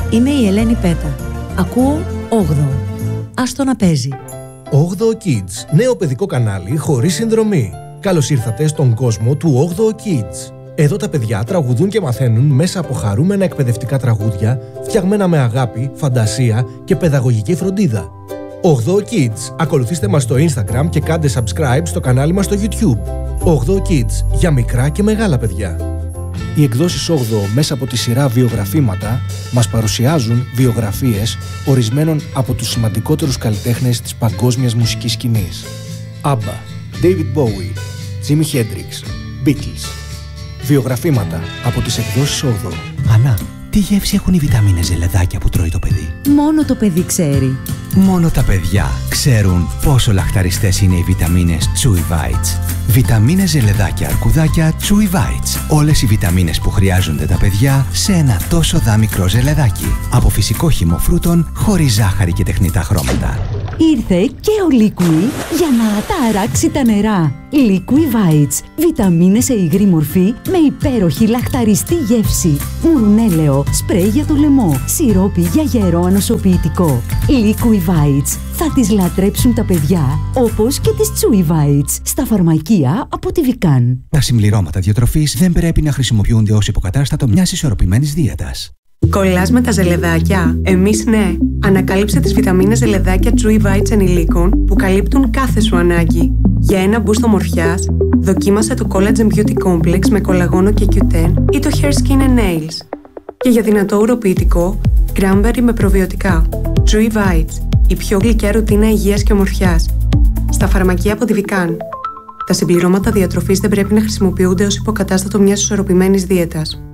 Είμαι η Ελένη Πέτα. Ακούω 8ο. Άστο να παίζει. 8ο Kids, νέο παιδικό κανάλι χωρίς συνδρομή. Καλώς ήρθατε στον κόσμο του 8ο Kids. Εδώ τα παιδιά τραγουδούν και μαθαίνουν μέσα από χαρούμενα εκπαιδευτικά τραγούδια, φτιαγμένα με αγάπη, φαντασία και παιδαγωγική φροντίδα. 8ο Kids. Ακολουθήστε μας στο Instagram και κάντε subscribe στο κανάλι μας στο YouTube. 8ο Kids, για μικρά και μεγάλα παιδιά. Οι εκδόσεις 8ο μέσα από τη σειρά βιογραφήματα μας παρουσιάζουν βιογραφίες ορισμένων από τους σημαντικότερους καλλιτέχνες της παγκόσμιας μουσικής σκηνής. ABBA, David Bowie, Jimi Hendrix, Beatles. Βιογραφήματα από τις εκδόσεις 8ο. Ανά, τι γεύση έχουν οι βιταμίνες ζελεδάκια που τρώει το παιδί? Μόνο το παιδί ξέρει. Μόνο τα παιδιά ξέρουν πόσο λαχταριστές είναι οι βιταμίνες Chewy Bites. Βιταμίνες ζελεδάκια αρκουδάκια Chewy Bites. Όλες οι βιταμίνες που χρειάζονται τα παιδιά σε ένα τόσο δάμικρο ζελεδάκι. Από φυσικό χυμό φρούτων, χωρίς ζάχαρη και τεχνητά χρώματα. Ήρθε και ο Liqui για να τα αράξει τα νερά. Liqui Bites. Βιταμίνες σε υγρή μορφή με υπέροχη λαχταριστή γεύση. Μουρουνέλαιο, σπρέι για το λαιμό, σιρόπι για γερό ανοσοποιητικό. Liqui Bites. Θα τις λατρέψουν τα παιδιά, όπως και τις Chewy Bites. Στα φαρμακεία από τη Vican. Τα συμπληρώματα διατροφής δεν πρέπει να χρησιμοποιούνται ως υποκατάστατο μιας ισορροπημένης δίαιτας. Κολλάς με τα ζελεδάκια? Εμείς ναι. Ανακάλυψε τις βιταμίνες ζελεδάκια Chewy Bites ενηλίκων που καλύπτουν κάθε σου ανάγκη. Για ένα μπούστο ομορφιάς, δοκίμασε το Collagen Beauty Complex με κολαγόνο και Q10 ή το Hair Skin and Nails. Και για δυνατό ουροποιητικό, Cranberry με προβιωτικά. Chewy Bites, η πιο γλυκιά ρουτίνα υγείας και ομορφιάς. Στα φαρμακεία από τη Vican. Τα συμπληρώματα διατροφής δεν πρέπει να χρησιμοποιούνται ως υποκατάστατο μιας ισορροπημένης δίαιτας.